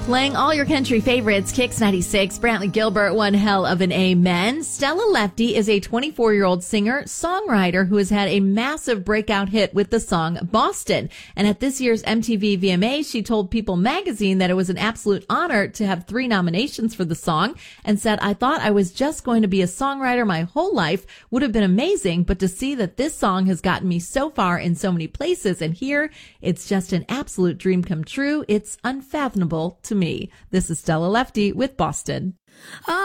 Playing all your country favorites, Kicks 96, Brantley Gilbert, one hell of an amen. Stella Lefty is a 24-year-old singer-songwriter who has had a massive breakout hit with the song Boston. And at this year's MTV VMAs, she told People magazine that it was an absolute honor to have 3 nominations for the song and said, "I thought I was just going to be a songwriter my whole life. Would have been amazing, but to see that this song has gotten me so far in so many places and here, it's just an absolute dream come true. It's unfathomable to me." This is Stella Lefty with Boston.